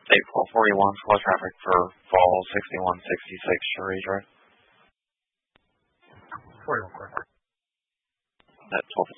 8-441 flow traffic for fall 6166 Cherry Drive. 41 correct. At 12:15.